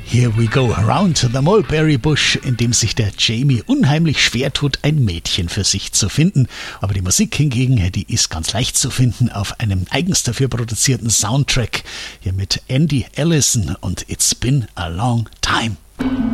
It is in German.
Here we go, around the mulberry bush, in dem sich der Jamie unheimlich schwer tut, ein Mädchen für sich zu finden. Aber die Musik hingegen, die ist ganz leicht zu finden auf einem eigens dafür produzierten Soundtrack. Hier mit Andy Allison und It's Been a Long Time.